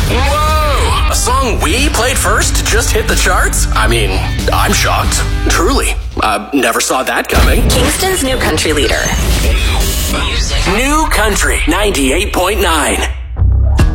Whoa! A song we played first just hit the charts? I mean, I'm shocked. Truly. Never saw that coming. Kingston's new country leader. New Country 98.9.